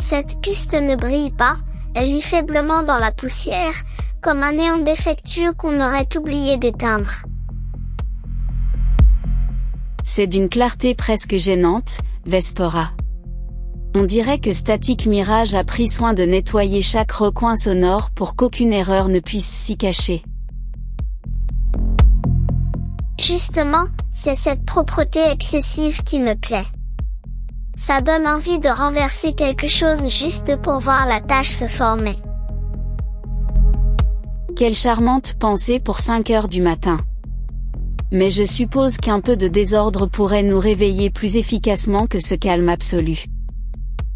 Cette piste ne brille pas, elle vit faiblement dans la poussière, comme un néon défectueux qu'on aurait oublié d'éteindre. C'est d'une clarté presque gênante, Vespera. On dirait que Static Mirage a pris soin de nettoyer chaque recoin sonore pour qu'aucune erreur ne puisse s'y cacher. Justement, c'est cette propreté excessive qui me plaît. Ça donne envie de renverser quelque chose juste pour voir la tache se former. Quelle charmante pensée pour 5 heures du matin. Mais je suppose qu'un peu de désordre pourrait nous réveiller plus efficacement que ce calme absolu.